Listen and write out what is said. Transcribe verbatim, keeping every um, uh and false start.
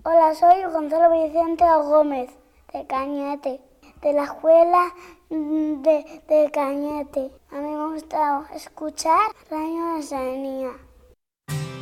Hola, soy Gonzalo Vicente Gómez, de Cañete, de la escuela de, de Cañete. A mí me gusta escuchar Radio Oceanía.